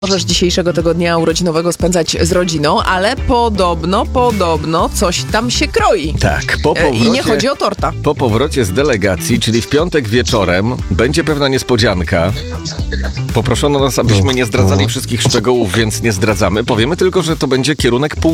możesz dzisiejszego tego dnia urodzinowego spędzać z rodziną, ale podobno coś tam się kroi. Tak, po powrocie... I nie chodzi o torta. Po powrocie z delegacji, czyli w piątek wieczorem, będzie pewna niespodzianka. Poproszono nas, abyśmy nie zdradzali wszystkich szczegółów, więc nie zdradzamy. Powiemy tylko, że to będzie kierunek